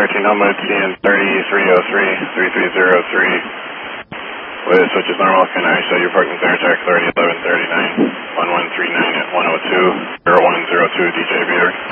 parking helmet CN 3303-3303 with switches normal. Can I show you parking clear check 301139 1139 at 102 0102 DJ Beater?